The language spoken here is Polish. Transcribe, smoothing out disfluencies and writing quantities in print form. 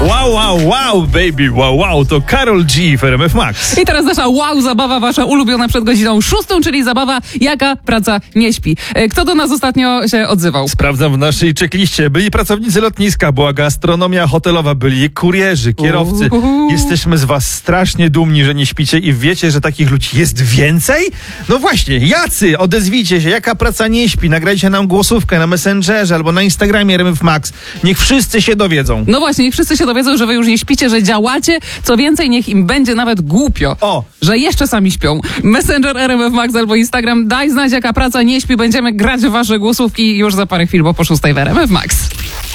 Wow, baby, wow, to Karol G w RMF Max. I teraz nasza zabawa, wasza ulubiona przed godziną 6, czyli zabawa Jaka praca nie śpi. Kto do nas ostatnio się odzywał? Sprawdzam w naszej checkliście. Byli pracownicy lotniska, była gastronomia hotelowa, byli kurierzy, kierowcy. Jesteśmy z was strasznie dumni, że nie śpicie i wiecie, że takich ludzi jest więcej? No właśnie, jacy? Odezwijcie się, jaka praca nie śpi? Nagrajcie nam głosówkę na Messengerze albo na Instagramie RMF Max. Niech wszyscy się dowiedzą. No właśnie, niech wszyscy się dowiedzą, że wy już nie śpicie, że działacie. Co więcej, niech im będzie nawet głupio, że jeszcze sami śpią. Messenger RMF Max albo Instagram. Daj znać, jaka praca nie śpi. Będziemy grać w wasze głosówki już za parę chwil, bo po 6 w RMF Max.